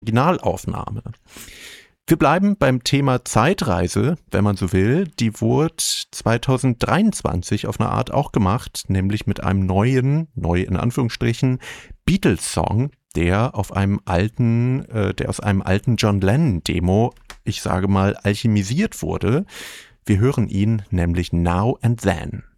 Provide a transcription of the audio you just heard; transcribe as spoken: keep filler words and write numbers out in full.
Originalaufnahme. Wir bleiben beim Thema Zeitreise, wenn man so will. Die wurde zwanzig dreiundzwanzig auf eine Art auch gemacht, nämlich mit einem neuen, neu in Anführungsstrichen, Beatles-Song, der auf einem alten, äh, der aus einem alten John Lennon-Demo, ich sage mal, alchemisiert wurde. Wir hören ihn nämlich Now and Then.